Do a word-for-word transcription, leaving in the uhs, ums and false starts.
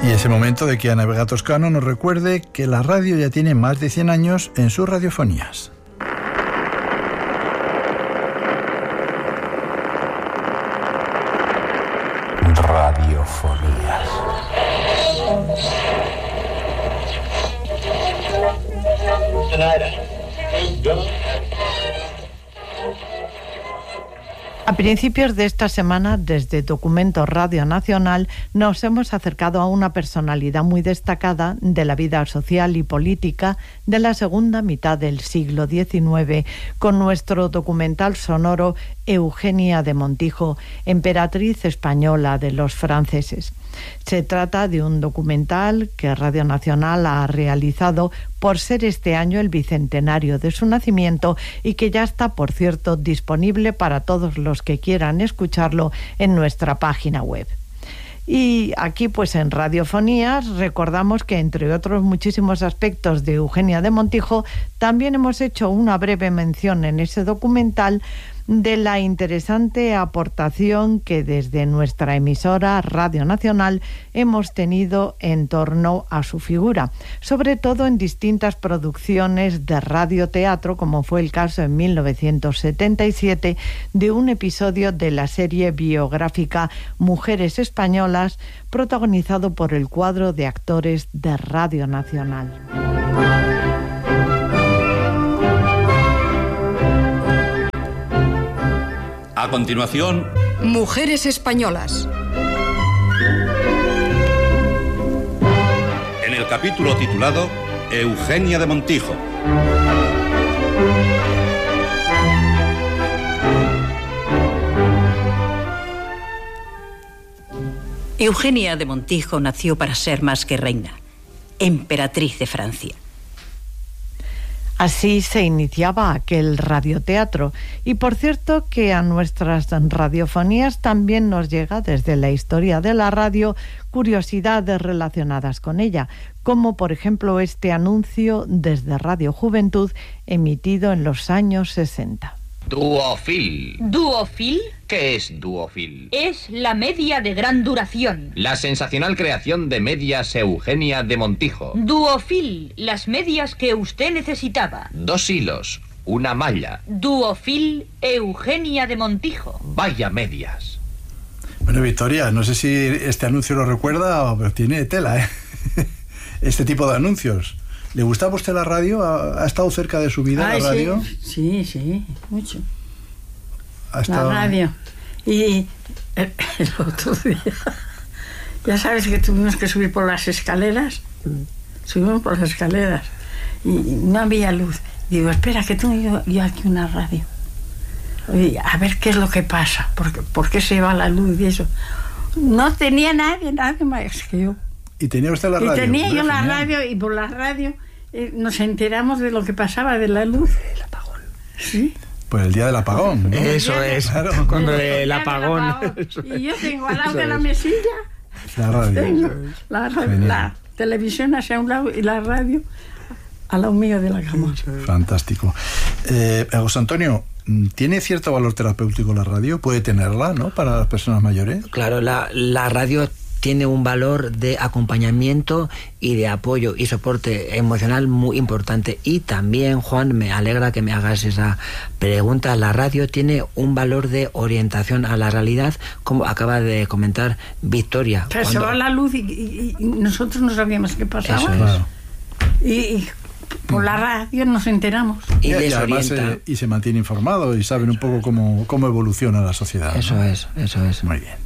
Y ese momento de que Ana Vega Toscano nos recuerde que la radio ya tiene más de cien años en sus radiofonías. Radiofonías. A principios de esta semana, desde Documento Radio Nacional, nos hemos acercado a una personalidad muy destacada de la vida social y política de la segunda mitad del siglo diecinueve, con nuestro documental sonoro Eugenia de Montijo, emperatriz española de los franceses. Se trata de un documental que Radio Nacional ha realizado por ser este año el bicentenario de su nacimiento y que ya está, por cierto, disponible para todos los que quieran escucharlo en nuestra página web. Y aquí, pues en Radiofonías, recordamos que entre otros muchísimos aspectos de Eugenia de Montijo, también hemos hecho una breve mención en ese documental de la interesante aportación que desde nuestra emisora Radio Nacional hemos tenido en torno a su figura, sobre todo en distintas producciones de radioteatro, como fue el caso en mil novecientos setenta y siete de un episodio de la serie biográfica Mujeres Españolas, protagonizado por el cuadro de actores de Radio Nacional. A continuación, Mujeres Españolas. En el capítulo titulado Eugenia de Montijo. Eugenia de Montijo nació para ser más que reina, emperatriz de Francia. Así se iniciaba aquel radioteatro. Y por cierto que a nuestras radiofonías también nos llega desde la historia de la radio curiosidades relacionadas con ella, como por ejemplo este anuncio desde Radio Juventud emitido en los años sesenta. Duofil. ¿Duofil? ¿Qué es Duofil? Es la media de gran duración. La sensacional creación de medias Eugenia de Montijo. Duofil, las medias que usted necesitaba. Dos hilos, una malla. Duofil, Eugenia de Montijo. Vaya medias. Bueno, Victoria, no sé si este anuncio lo recuerda, pero tiene tela, ¿eh? Este tipo de anuncios. ¿Le gustaba a usted la radio? ¿Ha, ha estado cerca de su vida Ay, la radio? Sí, sí, sí, mucho. ¿Ha estado... La radio. Y el, el otro día, ya sabes que tuvimos que subir por las escaleras. Subimos por las escaleras y no había luz. Digo, espera, que tengo yo, yo aquí una radio. Oye, a ver qué es lo que pasa, porque, por qué se va la luz y eso. No tenía nadie, nadie más que yo. ¿Y tenía usted la radio? Y tenía Hombre, yo la genial. radio, y por la radio eh, nos enteramos de lo que pasaba de la luz. El apagón. Sí. Pues el día del apagón, ¿no? Eso es, claro. Cuando el, el apagón. Y yo tengo al lado de la mesilla la radio. Tengo la, la televisión hacia un lado y la radio al lado mío de la cama. Fantástico. Eh, José Antonio, ¿tiene cierto valor terapéutico la radio? ¿Puede tenerla, no? Para las personas mayores. Claro, la, la radio tiene un valor de acompañamiento y de apoyo y soporte emocional muy importante. Y también, Juan, me alegra que me hagas esa pregunta. La radio tiene un valor de orientación a la realidad, como acaba de comentar Victoria. Pero se va la luz y, y, y nosotros no sabíamos qué pasaba. Eso es. Claro. Y, y por la radio nos enteramos. Y, Y, les y además orienta. eh, y se mantiene informado y saben un poco cómo, cómo evoluciona la sociedad. Eso ¿no? es, eso es. Muy bien.